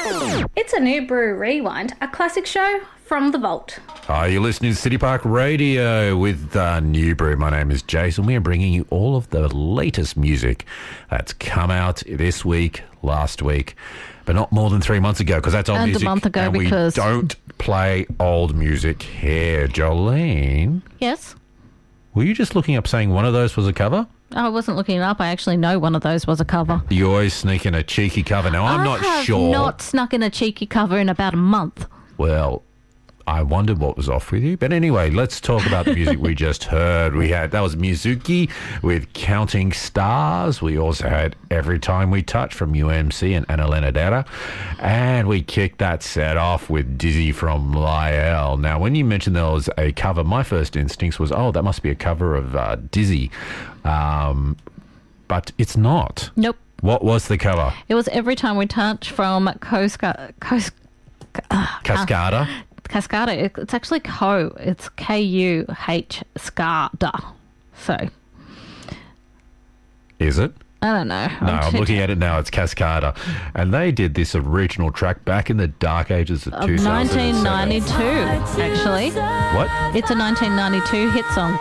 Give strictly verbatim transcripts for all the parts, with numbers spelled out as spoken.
It's a New Brew Rewind, a classic show from the vault. Hi, you're listening to City Park Radio with uh, New Brew. My name is Jason. We are bringing you all of the latest music that's come out this week, last week, but not more than three months ago, because that's old and music. a month ago, and because we don't play old music here. Jolene? Yes? Were you just looking up saying one of those was a cover? I wasn't looking it up. I actually know one of those was a cover. You always sneak in a cheeky cover. Now, I'm I not have sure. not snuck in a cheeky cover in about a month. Well, I wondered what was off with you. But anyway, let's talk about the music we just heard. We had, that was Mizuki with Counting Stars. We also had Every Time We Touch from U M C and Ana Lenadera. And we kicked that set off with Dizzy from Lyell. Now, when you mentioned there was a cover, my first instinct was, oh, that must be a cover of uh, Dizzy. Um, but it's not. Nope. What was the cover? It was Every Time We Touch from Coska, Cos, uh, Cascada? Uh, Cascada. It, it's actually Co. It's K U H Scada. So. Is it? I don't know. No, I'm looking at it now. It's Cascada. And they did this original track back in the dark ages of, of two thousand seven. nineteen ninety-two, actually. What? It's a nineteen ninety-two hit song.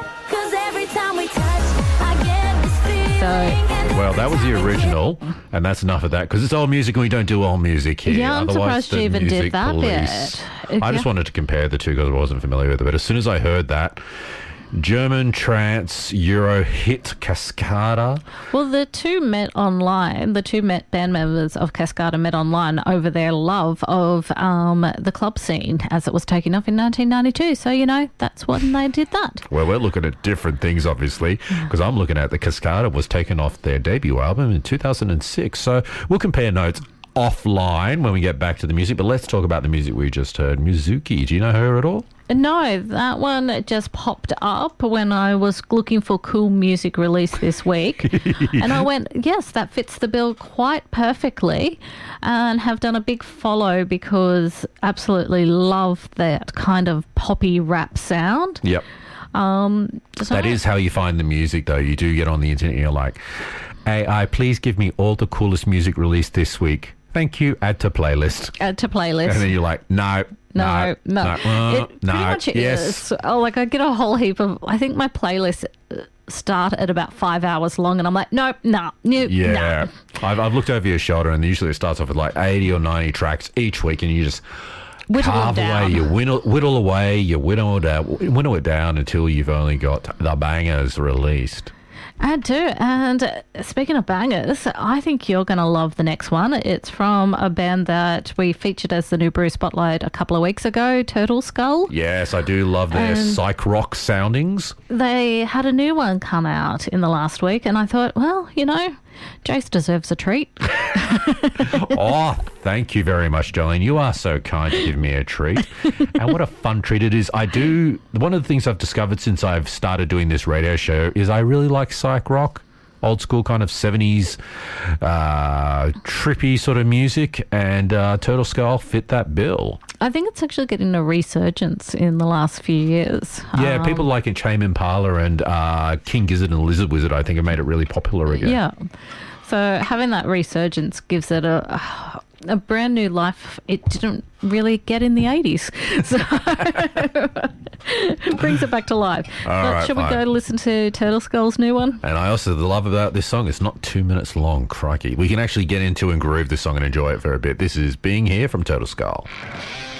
So, well, that was the original, and that's enough of that, because it's old music and we don't do old music here. Yeah, I'm Otherwise, surprised you even music did that police. bit. I just wanted to compare the two because I wasn't familiar with it, but as soon as I heard that, German trance Euro hit Cascada. Well, the two met online. The two met band members of Cascada met online over their love of um, the club scene as it was taking off in nineteen ninety-two. So, you know, that's when they did that. Well, we're looking at different things, obviously, because I'm looking at the Cascada was taken off their debut album in two thousand six. So we'll compare notes offline when we get back to the music, but let's talk about the music we just heard. Mizuki, do you know her at all? No, that one just popped up when I was looking for cool music release this week. And I went, yes, that fits the bill quite perfectly, and have done a big follow because absolutely love that kind of poppy rap sound. Yep. Um, so that is how you find the music, though. You do get on the internet and you're like, A I, please give me all the coolest music released this week. Thank you. Add to playlist. Add to playlist. And then you're like, no, no, no. no, uh, it pretty no, much yes. is. Oh, like I get a whole heap of. I think my playlist start at about five hours long, and I'm like, nope, no, nope, yeah. no. I've I've looked over your shoulder, and usually it starts off with like eighty or ninety tracks each week, and you just whittle carve it down. away, you whittle, whittle away, you whittle it out, whittle it down until you've only got the bangers released. I do. And speaking of bangers, I think you're going to love the next one. It's from a band that we featured as the New Brew Spotlight a couple of weeks ago, Turtle Skull. Yes, I do love their Um, psych rock soundings. They had a new one come out in the last week, and I thought, well, you know, Jace deserves a treat. Oh, thank you very much, Jolene. You are so kind to give me a treat. And what a fun treat it is. I do, one of the things I've discovered since I've started doing this radio show is I really like psych rock, old school kind of seventies uh, trippy sort of music, and uh, Turtle Skull fit that bill. I think it's actually getting a resurgence in the last few years. Yeah, Um, people like Tame Impala and uh, King Gizzard and Lizard Wizard, I think, have made it really popular again. Yeah. So having that resurgence gives it a, a brand new life it didn't really get in the eighties. So it brings it back to life. All but right, shall we fine. go listen to Turtle Skull's new one? And I also love about this song, it's not two minutes long, crikey. We can actually get into and groove this song and enjoy it for a bit. This is Being Here from Turtle Skull.